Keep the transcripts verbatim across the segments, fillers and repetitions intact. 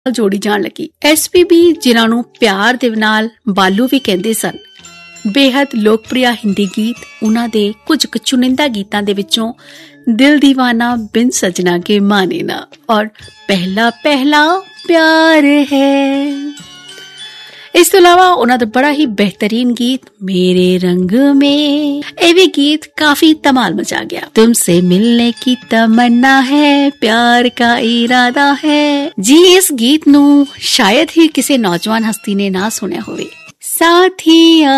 ਜੋੜੀ ਜਾਣ ਲੱਗੀ। ਐਸ ਪੀ ਬੀ ਜਿਨ੍ਹਾਂ ਨੂੰ ਪਿਆਰ ਦੇ ਨਾਲ ਬਾਲੂ ਵੀ ਕਹਿੰਦੇ ਸਨ, ਬੇहद ਲੋਕਪ੍ਰਿय ਹਿੰਦੀ ਗੀਤ। ਉਹਨਾਂ ਦੇ ਕੁਝ ਕੁ ਚੁਣਿੰਦਾ ਗੀਤਾਂ ਦੇ ਵਿੱਚੋਂ ਦਿਲ ਦੀਵਾਨਾ, ਬਿਨ ਸਜਣਾ ਕੇ ਮਾਨੇ ਨਾ ਔਰ ਪਹਿਲਾ ਪਹਿਲਾ ਪਿਆਰ ਹੈ। ਇਸ ਤੋਂ ਇਲਾਵਾ ਉਹਨਾਂ ਦਾ ਬੜਾ ਹੀ ਬਿਹਤਰੀਨ ਗੀਤ ਮੇਰੇ ਰੰਗ में, ਇਹ ਵੀ ਗੀਤ ਕਾਫੀ ਧਮਾਲ ਮਚਾ ਗਿਆ। तुमसे मिलने की तमन्ना है, प्यार का इरादा है। जी ਇਸ ਗੀਤ ਨੂੰ ਸ਼ਾਇਦ ਹੀ ਕਿਸੇ ਨੌਜਵਾਨ ਹਸਤੀ ਨੇ ਨਾ ਸੁਣਿਆ ਹੋਵੇ। ਸਾਥੀਆ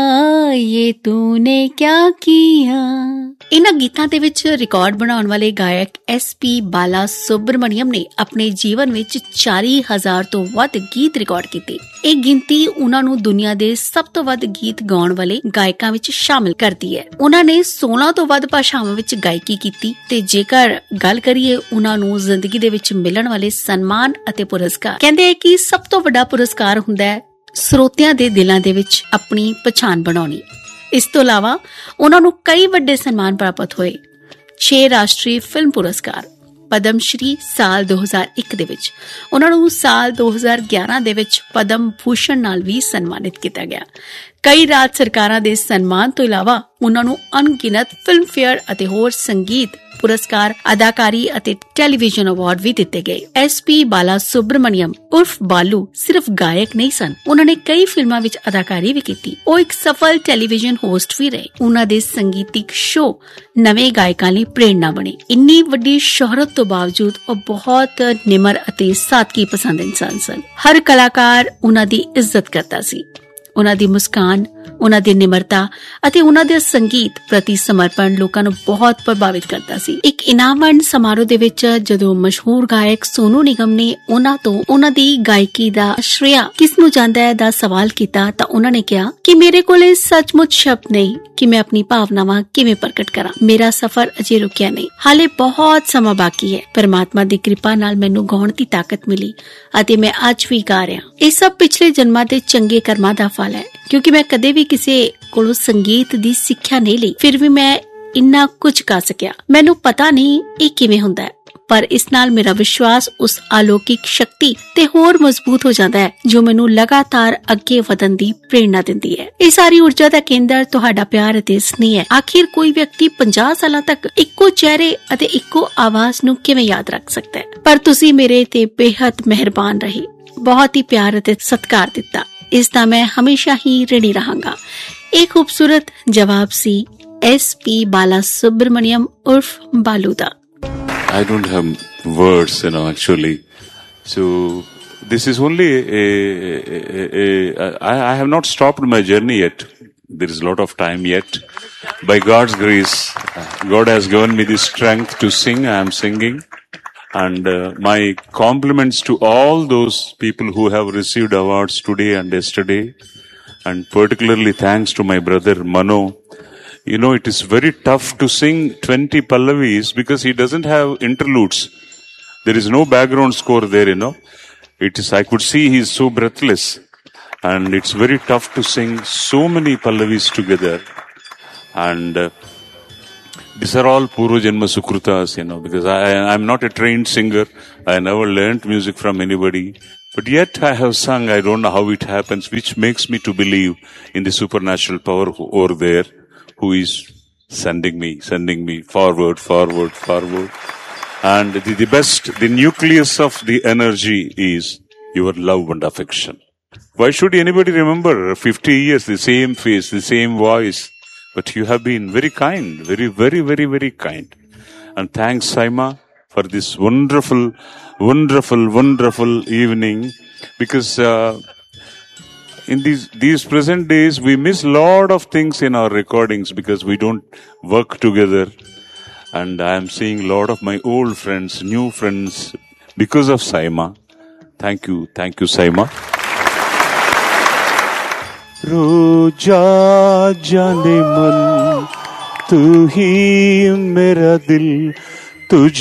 ये तूने क्या किया। ਇਹਨਾਂ ਗੀਤਾਂ ਦੇ ਵਿੱਚ ਰਿਕਾਰਡ ਬਣਾਉਣ ਵਾਲੇ ਗਾਇਕ ਐਸ ਪੀ ਬਾਲਾ ਸੁਬਰਮਣੀਅਮ ਨੇ ਆਪਣੇ ਜੀਵਨ ਵਿੱਚ ਚਾਲੀ ਹਜ਼ਾਰ ਤੋਂ ਵੱਧ ਗੀਤ ਰਿਕਾਰਡ ਕੀਤੇ। ਇਹ ਗਿਣਤੀ ਉਹਨਾਂ ਨੂੰ ਦੁਨੀਆ ਦੇ ਸਭ ਤੋਂ ਵੱਧ ਗੀਤ ਗਾਉਣ ਵਾਲੇ ਗਾਇਕਾਂ ਵਿੱਚ ਸ਼ਾਮਿਲ ਕਰਦੀ ਹੈ। ਉਹਨਾਂ ਨੇ ਸੋਲਾਂ ਤੋਂ ਵੱਧ ਭਾਸ਼ਾਵਾਂ ਵਿੱਚ ਗਾਇਕੀ ਕੀਤੀ ਤੇ ਜੇਕਰ ਗੱਲ ਕਰੀਏ ਉਹਨਾਂ ਨੂੰ ਜ਼ਿੰਦਗੀ ਦੇ ਵਿੱਚ ਮਿਲਣ ਵਾਲੇ ਸਨਮਾਨ ਅਤੇ ਪੁਰਸਕਾਰ, ਕਹਿੰਦੇ ਹੈ ਕਿ ਸਭ ਤੋਂ ਵੱਡਾ ਪੁਰਸਕਾਰ ਹੁੰਦਾ ਹੈ ਸਰੋਤਿਆਂ ਦੇ ਦਿਲਾਂ ਦੇ ਵਿੱਚ ਆਪਣੀ ਪਛਾਣ ਬਣਾਉਣੀ। ਇਸ ਤੋਂ ਇਲਾਵਾ ਉਹਨਾਂ ਨੂੰ ਕਈ ਵੱਡੇ ਸਨਮਾਨ ਪ੍ਰਾਪਤ ਹੋਏ। ਛੇ ਰਾਸ਼ਟਰੀ ਫਿਲਮ ਪੁਰਸਕਾਰ, ਪਦਮ ਸ਼੍ਰੀ ਸਾਲ ਦੋ ਹਜ਼ਾਰ ਇੱਕ ਦੇ ਵਿੱਚ, ਉਹਨਾਂ ਨੂੰ ਸਾਲ ਦੋ ਹਜ਼ਾਰ ਗਿਆਰਾਂ ਦੇ ਵਿੱਚ ਪਦਮ ਭੂਸ਼ਣ ਨਾਲ ਵੀ ਸਨਮਾਨਿਤ ਕੀਤਾ ਗਿਆ। ਕਈ ਰਾਜ ਸਰਕਾਰਾਂ ਦੇ ਸਨਮਾਨ ਤੋਂ ਇਲਾਵਾ ਉਹਨਾਂ ਨੂੰ ਅਣਗਿਣਤ ਫਿਲਮ ਫੇਅਰ ਅਤੇ ਹੋਰ ਸੰਗੀਤ ਪੁਰਸਕਾਰ, ਅਦਾਕਾਰੀ ਅਤੇ ਟੈਲੀਵਿਜ਼ਨ ਅਵਾਰਡ ਵੀ ਦਿੱਤੇ ਗਏ। ਐਸ ਪੀ ਬਾਲਾ ਸੁਬਰਮਣੀਅਮ ਉਰਫ ਬਾਲੂ ਸਿਰਫ ਗਾਇਕ ਨਹੀਂ ਸਨ, ਉਹਨਾਂ ਨੇ ਕਈ ਫਿਲਮਾਂ ਵਿੱਚ ਅਦਾਕਾਰੀ ਵੀ ਕੀਤੀ। ਉਹ ਇੱਕ ਸਫਲ ਟੈਲੀਵਿਜ਼ਨ ਹੋਸਟ ਵੀ ਰਹੇ। ਉਹਨਾਂ ਦੇ ਸੰਗੀਤਿਕ ਸ਼ੋਅ ਨਵੇਂ ਗਾਇਕਾਂ ਲਈ ਪ੍ਰੇਰਣਾ ਬਣੇ। ਇੰਨੀ ਵੱਡੀ ਸ਼ੋਹਰਤ ਤੋਂ ਬਾਵਜੂਦ ਉਹ ਬਹੁਤ ਨਿਮਰ ਅਤੇ ਸਾਦਗੀ ਪਸੰਦ ਇਨਸਾਨ ਸਨ। ਹਰ ਕਲਾਕਾਰ ਉਹਨਾਂ ਦੀ ਇੱਜ਼ਤ ਕਰਦਾ ਸੀ। ਉਹਨਾਂ ਦੀ ਮੁਸਕਾਨ, ਉਹਨਾਂ ਦੀ ਨਿਮਰਤਾ ਅਤੇ ਉਹਨਾਂ ਦੇ ਸੰਗੀਤ ਪ੍ਰਤੀ ਸਮਰਪਣ ਲੋਕਾਂ ਨੂੰ ਬਹੁਤ ਪ੍ਰਭਾਵਿਤ ਕਰਦਾ ਸੀ। ਇੱਕ ਇਨਾਮ ਵੰਡ ਸਮਾਰੋਹ ਦੇ ਵਿੱਚ ਜਦੋਂ ਮਸ਼ਹੂਰ ਗਾਇਕ ਸੋਨੂ ਨਿਗਮ ਨੇ ਉਹਨਾਂ ਤੋਂ ਉਹਨਾਂ ਦੀ ਗਾਇਕੀ ਦਾ ਸ਼੍ਰੇਆ ਕਿਸ ਨੂੰ ਜਾਂਦਾ ਹੈ ਦਾ ਸਵਾਲ ਕੀਤਾ ਤਾਂ ਉਹਨਾਂ ਨੇ ਕਿਹਾ ਕਿ ਮੇਰੇ ਕੋਲੇ ਸੱਚਮੁੱਚ ਸ਼ਬਦ ਨਹੀਂ ਕਿ ਮੈਂ ਆਪਣੀ ਭਾਵਨਾਵਾਂ ਕਿਵੇਂ ਪ੍ਰਗਟ ਕਰਾਂ। ਮੇਰਾ ਸਫ਼ਰ ਅਜੇ ਰੁਕਿਆ ਨਹੀਂ, ਹਾਲੇ ਬਹੁਤ ਸਮਾਂ ਬਾਕੀ ਹੈ। ਪਰਮਾਤਮਾ ਦੀ ਕਿਰਪਾ ਨਾਲ ਮੈਨੂੰ ਗਾਉਣ ਦੀ ਤਾਕਤ ਮਿਲੀ ਅਤੇ ਮੈਂ ਅੱਜ ਵੀ ਗਾ ਰਿਹਾ। ਇਹ ਸਭ ਪਿਛਲੇ ਜਨਮਾਂ ਦੇ ਚੰਗੇ ਕਰਮਾਂ ਦਾ ਫਲ ਹੈ, ਕਿਉਂਕਿ ਮੈਂ ਕਦੇ ਵੀ ਕਿਸੇ ਕੋਲੋਂ ਸੰਗੀਤ ਦੀ ਸਿੱਖਿਆ ਨਹੀਂ ਲਈ, ਫਿਰ ਵੀ ਮੈਂ ਇੰਨਾ ਕੁਝ ਕਰ ਸਕਿਆ। ਮੈਨੂੰ ਪਤਾ ਨਹੀਂ ਇਹ ਕਿਵੇਂ ਹੁੰਦਾ ਹੈ, ਪਰ ਇਸ ਨਾਲ ਮੇਰਾ ਵਿਸ਼ਵਾਸ ਉਸ ਅਲੌਕਿਕ ਸ਼ਕਤੀ ਤੇ ਹੋਰ ਮਜ਼ਬੂਤ ਹੋ ਜਾਂਦਾ ਹੈ ਜੋ ਮੈਨੂੰ ਲਗਾਤਾਰ ਅੱਗੇ ਵਧਣ ਦੀ ਪ੍ਰੇਰਣਾ ਦਿੰਦੀ ਹੈ। ਇਹ ਸਾਰੀ ਊਰਜਾ ਦਾ ਕੇਂਦਰ ਤੁਹਾਡਾ ਪਿਆਰ ਅਤੇ ਸਨੇਹ ਹੈ। ਆਖਿਰ ਕੋਈ ਵਿਅਕਤੀ ਪੰਜਾਹ ਸਾਲਾਂ ਤੱਕ ਇੱਕੋ ਚਿਹਰੇ ਅਤੇ ਇੱਕੋ ਆਵਾਜ਼ ਨੂੰ ਕਿਵੇਂ ਯਾਦ ਰੱਖ ਸਕਦਾ ਹੈ? ਪਰ ਤੁਸੀਂ ਮੇਰੇ ਤੇ ਬੇਹੱਦ ਮਿਹਰਬਾਨ ਰਹੇ, ਬਹੁਤ ਹੀ ਪਿਆਰ ਅਤੇ ਸਤਿਕਾਰ ਦਿੱਤਾ। ਇਸ ਦਾ ਮੈਂ ਹਮੇਸ਼ਾ ਹੀ ਰਿਣੀ ਰਹਾਂਗਾ। ਇਹ ਖੂਬਸੂਰਤ ਜਵਾਬ ਸੀ ਐਸ ਪੀ ਬਾਲਾ ਸੁਬਰਮਣੀਅਮ ਉਰਫ ਬਾਲੂ ਦਾ। I don't have words, you know, actually. So this is only a, a, a, a I, I have not stopped my journey yet. There is a lot of time yet. By God's grace, God has given me the strength to sing. I am singing. And uh, my compliments to all those people who have received awards today and yesterday. And particularly thanks to my brother Mano. You know, it is very tough to sing twenty Pallavis because he doesn't have interludes. There is no background score there, you know. It is, I could see he is so breathless. And it's very tough to sing so many Pallavis together. And uh, these are all Purva Janma Sukrutas, you know, because I, I'm not a trained singer. I never learnt music from anybody. But yet I have sung, I don't know how it happens, which makes me to believe in the supernatural power over there, who is sending me, sending me forward, forward, forward. And the, the best, the nucleus of the energy is your love and affection. Why should anybody remember fifty years, the same face, the same voice? But you have been very kind, very, very, very, very kind. And thanks, Saima, for this wonderful, wonderful, wonderful evening. Because uh, in these these present days, we miss a lot of things in our recordings because we don't work together. And I am seeing a lot of my old friends, new friends, because of Saima. Thank you, thank you, Saima. रोजा जाने मन तू ही मेरा दिल तुझ